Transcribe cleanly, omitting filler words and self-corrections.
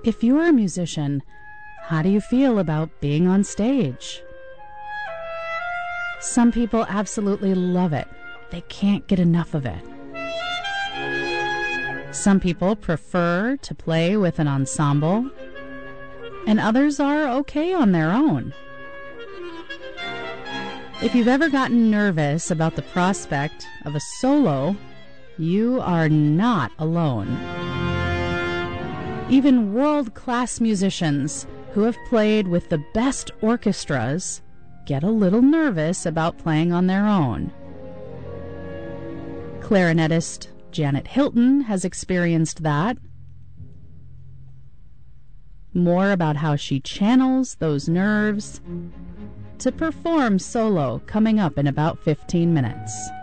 If you're a musician, how do you feel about being on stage? Some people absolutely love it. They can't get enough of it. Some people prefer to play with an ensemble, and others are okay on their own. If you've ever gotten nervous about the prospect of a solo, you are not alone. Even world-class musicians who have played with the best orchestras get a little nervous about playing on their own. Clarinetist Janet Hilton has experienced that. More about how she channels those nerves to perform solo coming up in about 15 minutes.